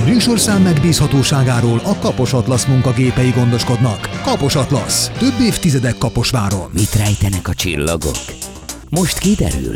műsorszám megbízhatóságáról a Kapos Atlasz munkagépei gondoskodnak. Kapos Atlasz. Több évtizedek Kaposváron. Mit rejtenek a csillagok? Most kiderül.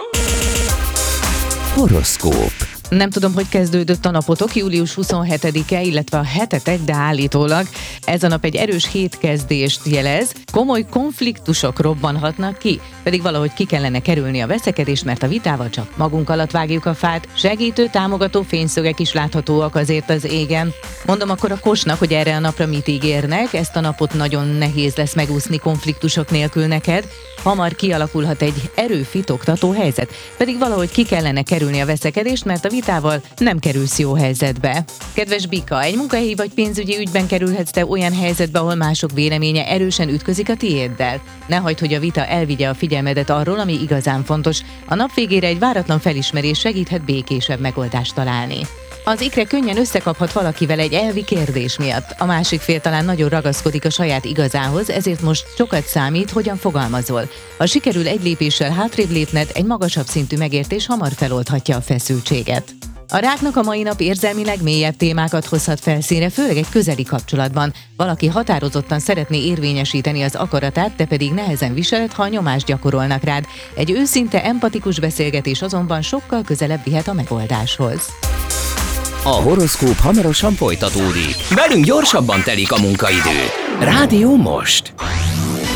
Horoszkóp. Nem tudom, hogy kezdődött a napotok, július 27-e, illetve a hetetek, de állítólag ez a nap egy erős hétkezdést jelez. Komoly konfliktusok robbanhatnak ki, pedig valahogy ki kellene kerülni a veszekedést, mert a vitával csak magunk alatt vágjuk a fát. Segítő, támogató fényszögek is láthatóak azért az égen. Mondom akkor a Kosnak, hogy erre a napra mit ígérnek, ezt a napot nagyon nehéz lesz megúszni konfliktusok nélkül neked. Hamar kialakulhat egy erőfitoktató helyzet, pedig valahogy ki kellene kerülni a veszekedést, mert a vitával nem kerülsz jó helyzetbe. Kedves Bika, egy munkahelyi vagy pénzügyi ügyben kerülhetsz te olyan helyzetbe, ahol mások véleménye erősen ütközik a tiéddel. Ne hagyd, hogy a vita elvigye a figyelmedet arról, ami igazán fontos. A nap végére egy váratlan felismerés segíthet békésebb megoldást találni. Az ikre könnyen összekaphat valakivel egy elvi kérdés miatt. A másik fél talán nagyon ragaszkodik a saját igazához, ezért most sokat számít, hogyan fogalmazol. Ha sikerül egy lépéssel hátrébb lépned, egy magasabb szintű megértés hamar feloldhatja a feszültséget. A Ráknak a mai nap érzelmileg mélyebb témákat hozhat felszínre, főleg egy közeli kapcsolatban. Valaki határozottan szeretné érvényesíteni az akaratát, te pedig nehezen viseled, ha nyomást gyakorolnak rád. Egy őszinte, empatikus beszélgetés azonban sokkal közelebb vihet a megoldáshoz. A horoszkóp hamarosan folytatódik. Velünk gyorsabban telik a munkaidő. Rádió Most.